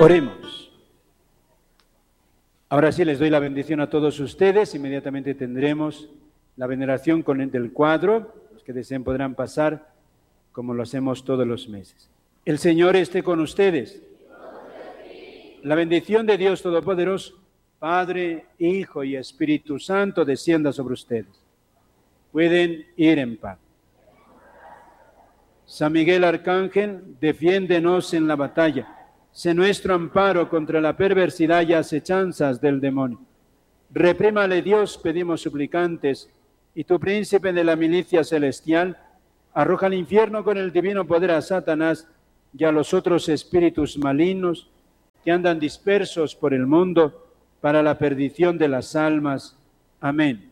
Oremos. Ahora sí les doy la bendición a todos ustedes. Inmediatamente tendremos la veneración del cuadro. Los que deseen podrán pasar como lo hacemos todos los meses. El Señor esté con ustedes. La bendición de Dios Todopoderoso, Padre, Hijo y Espíritu Santo, descienda sobre ustedes. Pueden ir en paz. San Miguel Arcángel, defiéndenos en la batalla. Sé nuestro amparo contra la perversidad y acechanzas del demonio. Reprímale Dios, pedimos suplicantes, y tu príncipe de la milicia celestial, arroja al infierno con el divino poder a Satanás y a los otros espíritus malignos que andan dispersos por el mundo para la perdición de las almas. Amén.